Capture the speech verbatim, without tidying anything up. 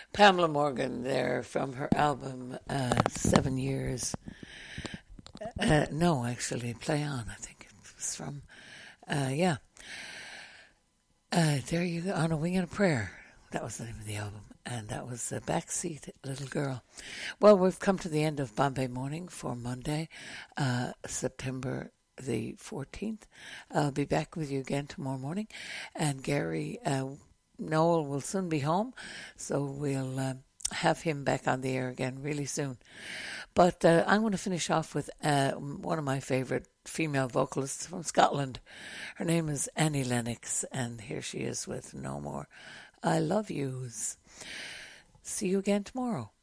Pamela Morgan there from her album uh, Seven Years. Uh, no, actually, Play On, I think it was from. Uh, yeah. Uh, there you go, On a Wing and a Prayer. That was the name of the album. And that was a Backseat Little Girl. Well, we've come to the end of Bombay Morning for Monday, uh, September the fourteenth. I'll be back with you again tomorrow morning. And Gary uh, Noel will soon be home, so we'll uh, have him back on the air again really soon. But uh, I'm going to finish off with uh, one of my favourite female vocalists from Scotland. Her name is Annie Lennox, and here she is with No More I Love Yous. See you again tomorrow.